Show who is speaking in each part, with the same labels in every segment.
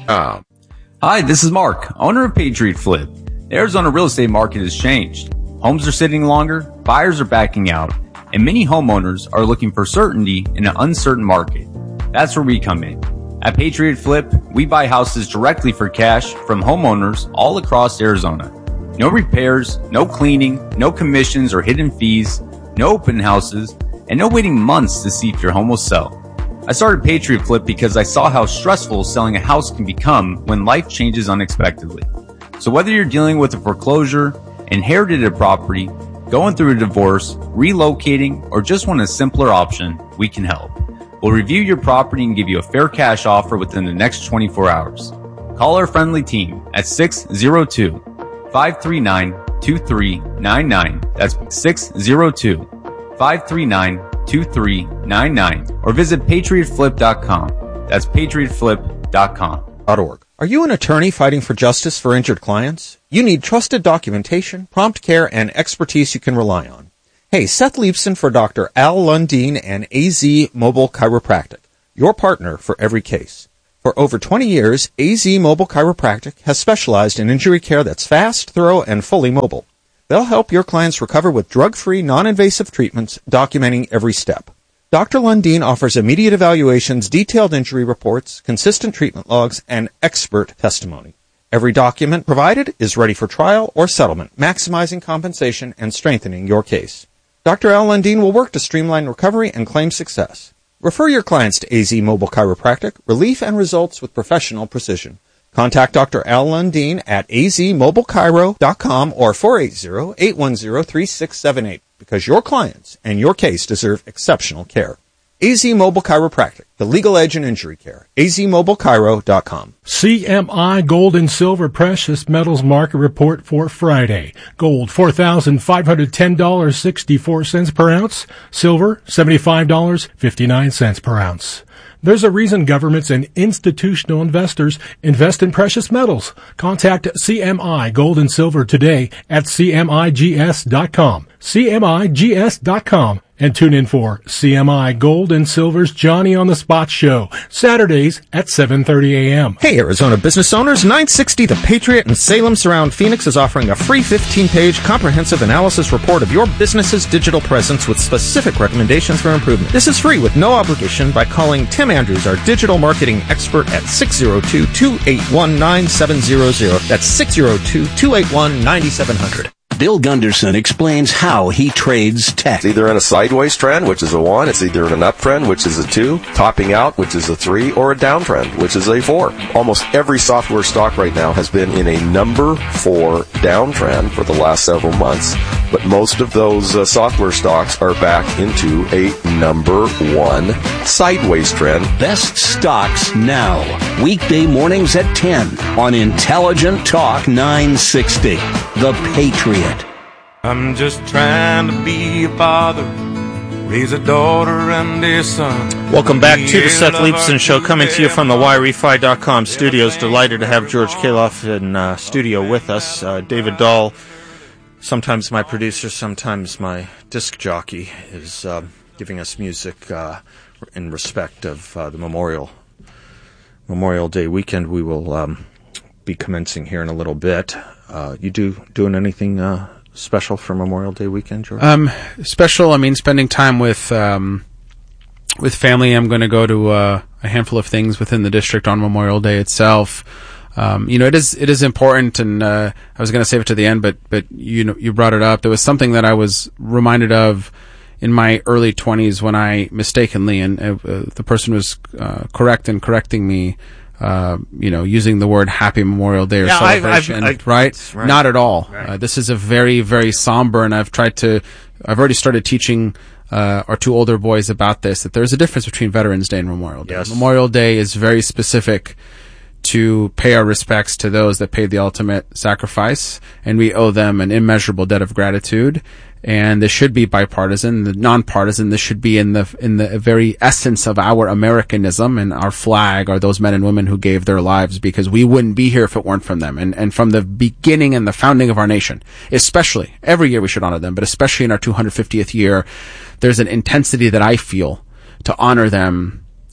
Speaker 1: PatriotFlip.com.
Speaker 2: Hi, this is Mark, owner of Patriot Flip. The Arizona real estate market has changed. Homes are sitting longer, buyers are backing out, and many homeowners are looking for certainty in an uncertain market. That's where we come in. At Patriot Flip, we buy houses directly for cash from homeowners all across Arizona. No repairs, no cleaning, no commissions or hidden fees, no open houses, and no waiting months to see if your home will sell. I started Patriot Flip because I saw how stressful selling a house can become when life changes unexpectedly. So whether you're dealing with a foreclosure, inherited a property, going through a divorce, relocating, or just want a simpler option, we can help. We'll review your property and give you a fair cash offer within the next 24 hours. Call our friendly team at 602-539-2399. That's 602-539-2399. Or visit PatriotFlip.com. That's PatriotFlip.com.
Speaker 3: .org. Are you an attorney fighting for justice for injured clients? You need trusted documentation, prompt care, and expertise you can rely on. Hey, Seth Leibson for Dr. Al Lundeen and AZ Mobile Chiropractic, your partner for every case. For over 20 years, AZ Mobile Chiropractic has specialized in injury care that's fast, thorough, and fully mobile. They'll help your clients recover with drug-free, non-invasive treatments, documenting every step. Dr. Lundeen offers immediate evaluations, detailed injury reports, consistent treatment logs, and expert testimony. Every document provided is ready for trial or settlement, maximizing compensation and strengthening your case. Dr. Al Lundeen will work to streamline recovery and claim success. Refer your clients to AZ Mobile Chiropractic, relief and results with professional precision. Contact Dr. Al Lundeen at azmobilechiro.com or 480-810-3678 because your clients and your case deserve exceptional care. AZ Mobile Chiropractic, the legal edge in injury care. azmobilechiro.com.
Speaker 4: CMI Gold and Silver Precious Metals Market Report for Friday. Gold, $4,510.64 per ounce. Silver, $75.59 per ounce. There's a reason governments and institutional investors invest in precious metals. Contact CMI Gold and Silver today at CMIGS.com. CMIGS.com. And tune in for CMI Gold and Silver's Johnny on the Spot show, Saturdays at 7:30 a.m.
Speaker 3: Hey, Arizona business owners, 960 The Patriot in Salem Surround Phoenix is offering a free 15-page comprehensive analysis report of your business's digital presence with specific recommendations for improvement. This is free with no obligation by calling Tim Andrews, our digital marketing expert, at 602-281-9700. That's 602-281-9700.
Speaker 5: Bill Gunderson explains how he trades tech.
Speaker 1: It's either in a sideways trend, which is a 1. It's either in an uptrend, which is a 2. Topping out, which is a 3. Or a downtrend, which is a 4. Almost every software stock right now has been in a number 4 downtrend for the last several months. But most of those software stocks are back into a number 1 sideways trend.
Speaker 5: Best stocks now. Weekday mornings at 10 on Intelligent Talk 960. The Patriot.
Speaker 6: I'm just trying to be a father, raise a daughter and a son.
Speaker 3: Welcome back to the Seth Leibson Show, coming to you from the YRefi.com studios. Delighted to have George Kaloff in studio with us. David Dahl, sometimes my producer, sometimes my disc jockey, is giving us music in respect of the Memorial Day weekend. We will be commencing here in a little bit. You doing anything special for Memorial Day weekend, George?
Speaker 7: Special, I mean, spending time with family. I'm going to go to a handful of things within the district on Memorial Day itself. It is important, and I was going to save it to the end, but you brought it up. There was something that I was reminded of in my early 20s when I mistakenly, and the person was correct in correcting me, using the word Happy Memorial Day or celebration, right? Not at all. Right. This is a very, very somber, and I've already started teaching our two older boys about this, that there's a difference between Veterans Day and Memorial Day.
Speaker 3: Yes.
Speaker 7: Memorial Day is very specific to pay our respects to those that paid the ultimate sacrifice, and we owe them an immeasurable debt of gratitude. And this should be bipartisan, nonpartisan. This should be in the very essence of our Americanism, and our flag are those men and women who gave their lives, because we wouldn't be here if it weren't from them. And from the beginning and the founding of our nation, especially, every year we should honor them, but especially in our 250th year, there's an intensity that I feel to honor them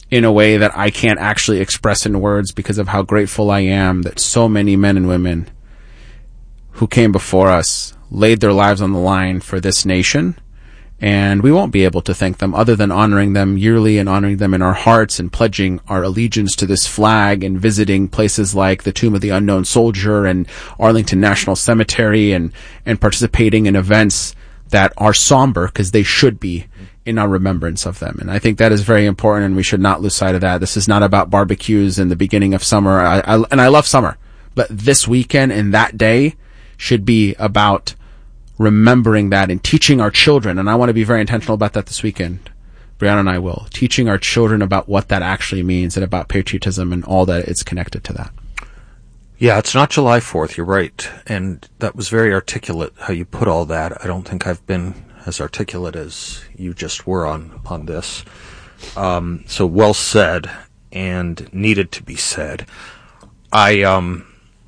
Speaker 7: in a way that I can't actually express in words because of how grateful I am that so many men and women who came before us laid their lives on the line for this nation. And we won't be able to thank them other than honoring them yearly and honoring them in our hearts and pledging our allegiance to this flag and visiting places like the Tomb of the Unknown Soldier and Arlington National Cemetery and participating in events that are somber, because they should be, in our remembrance of them. And I think that is very important, and we should not lose sight of that. This is not about barbecues in the beginning of summer. I love summer, but this weekend and that day should be about remembering that and teaching our children. And I want to be very intentional about that this weekend. Brianna and I will. Teaching our children about what that actually means and about patriotism and all that it's connected to that.
Speaker 3: Yeah, it's not July 4th, you're right. And that was very articulate how you put all that. I don't think I've been as articulate as you just were on this. So well said and needed to be said. I've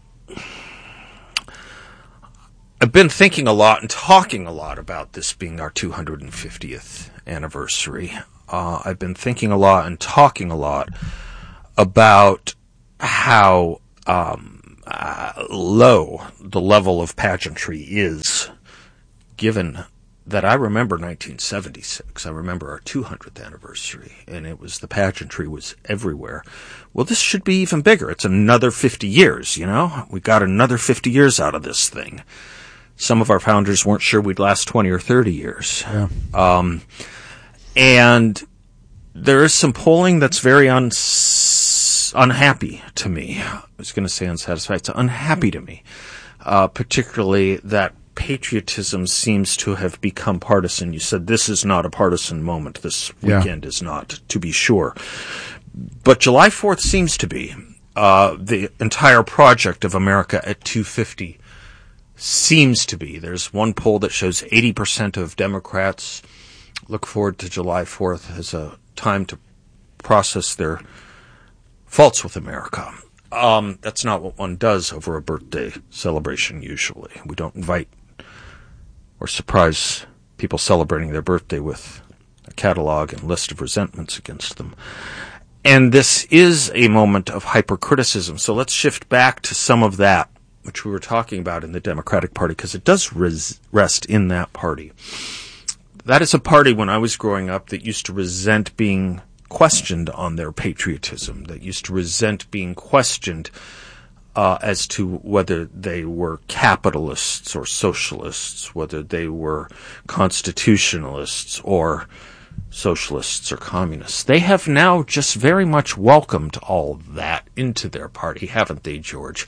Speaker 3: been thinking a lot and talking a lot about this being our 250th anniversary. I've been thinking a lot and talking a lot about how low the level of pageantry is, given that I remember 1976. I remember our 200th anniversary, and the pageantry was everywhere. Well, this should be even bigger. It's another 50 years, you know? We got another 50 years out of this thing. Some of our founders weren't sure we'd last 20 or 30 years.
Speaker 7: Yeah.
Speaker 3: And there is some polling that's very unhappy to me. I was going to say unsatisfied. It's unhappy to me, particularly that patriotism seems to have become partisan. You said this is not a partisan moment. This weekend is not, to be sure. But July 4th seems to be. The entire project of America at 250 seems to be. There's one poll that shows 80% of Democrats look forward to July 4th as a time to process their faults with America. That's not what one does over a birthday celebration usually. We don't invite or surprise people celebrating their birthday with a catalog and list of resentments against them. And this is a moment of hypercriticism. So let's shift back to some of that, which we were talking about in the Democratic Party, because it does rest in that party. That is a party, when I was growing up, that used to resent being questioned on their patriotism, that used to resent being questioned as to whether they were capitalists or socialists, whether they were constitutionalists or socialists or communists. They have now just very much welcomed all that into their party, haven't they, George?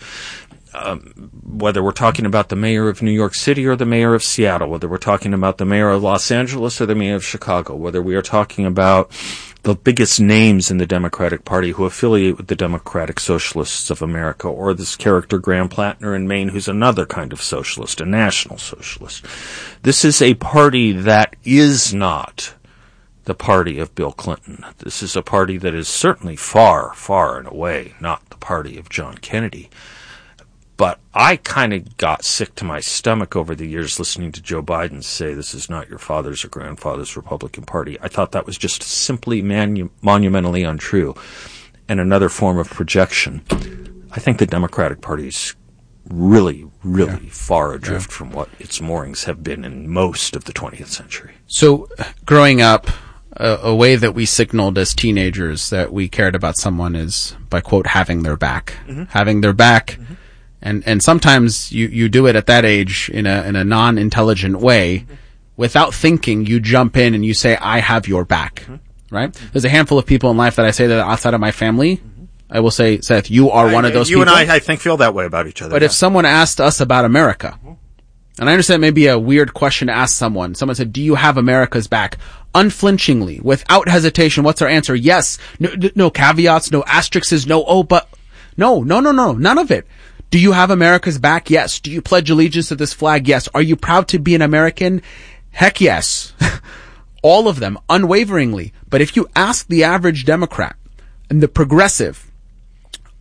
Speaker 3: Whether we're talking about the mayor of New York City or the mayor of Seattle, whether we're talking about the mayor of Los Angeles or the mayor of Chicago, whether we are talking about the biggest names in the Democratic Party who affiliate with the Democratic Socialists of America, or this character Graham Plattner in Maine, who's another kind of socialist, a national socialist. This is a party that is not the party of Bill Clinton. This is a party that is certainly far, far and away not the party of John Kennedy. But I kind of got sick to my stomach over the years listening to Joe Biden say this is not your father's or grandfather's Republican Party. I thought that was just simply monumentally untrue and another form of projection. I think the Democratic Party is really, really far adrift from what its moorings have been in most of the 20th century.
Speaker 7: So growing up, a way that we signaled as teenagers that we cared about someone is by, quote, having their back. Mm-hmm. Having their back. Mm-hmm. And sometimes you do it at that age in a non-intelligent way. Without thinking, you jump in and you say, I have your back. Right? There's a handful of people in life that I say that outside of my family. I will say, Seth, you are one of those people.
Speaker 3: You and I think, feel that way about each other.
Speaker 7: But if someone asked us about America, and I understand it may be a weird question to ask someone. Someone said, do you have America's back? Unflinchingly, without hesitation, what's our answer? Yes. No caveats, no asterisks, no, but no, none of it. Do you have America's back? Yes. Do you pledge allegiance to this flag? Yes. Are you proud to be an American? Heck yes. All of them, unwaveringly. But if you ask the average Democrat and the progressive,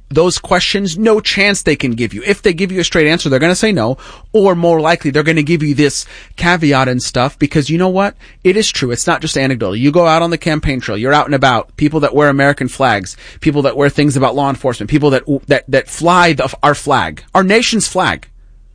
Speaker 7: those questions, no chance they can give you. If they give you a straight answer, they're going to say no, or more likely, they're going to give you this caveat and stuff, because you know what? It is true. It's not just anecdotal. You go out on the campaign trail, you're out and about, people that wear American flags, people that wear things about law enforcement, people that fly our flag, our nation's flag.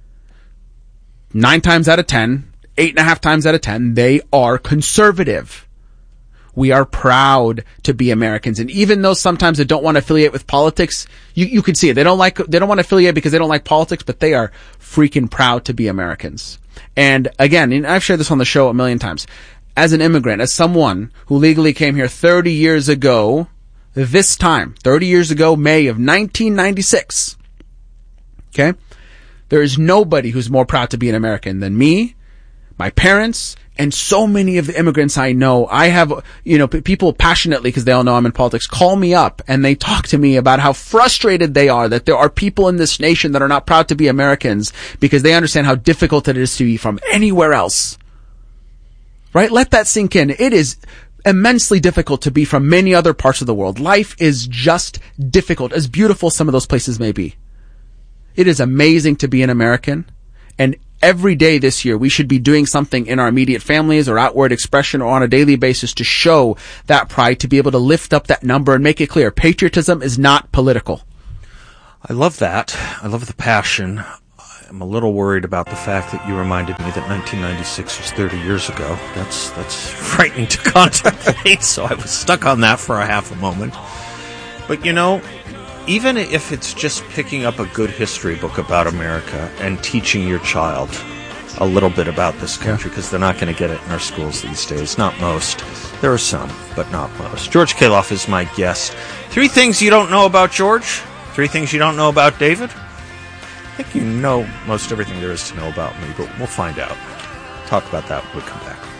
Speaker 7: 9 times out of 10, 8.5 times out of 10, they are conservative. We are proud to be Americans. And even though sometimes they don't want to affiliate with politics, you can see it. They don't want to affiliate because they don't like politics, but they are freaking proud to be Americans. And again, and I've shared this on the show a million times, as an immigrant, as someone who legally came here 30 years ago, this time, 30 years ago, May of 1996. Okay? There is nobody who's more proud to be an American than me, my parents, and so many of the immigrants I know. I have, people passionately, because they all know I'm in politics, call me up and they talk to me about how frustrated they are that there are people in this nation that are not proud to be Americans because they understand how difficult it is to be from anywhere else. Right? Let that sink in. It is immensely difficult to be from many other parts of the world. Life is just difficult, as beautiful some of those places may be. It is amazing to be an American, and every day this year, we should be doing something in our immediate families or outward expression or on a daily basis to show that pride, to be able to lift up that number and make it clear. Patriotism is not political.
Speaker 3: I love that. I love the passion. I'm a little worried about the fact that you reminded me that 1996 was 30 years ago. That's frightening to contemplate, so I was stuck on that for a half a moment. But even if it's just picking up a good history book about America and teaching your child a little bit about this country, because they're not going to get it in our schools these days. Not most. There are some, but not most. George Kaloff is my guest. 3 things you don't know about George. 3 things you don't know about David. I think you know most everything there is to know about me, but we'll find out. Talk about that when we come back.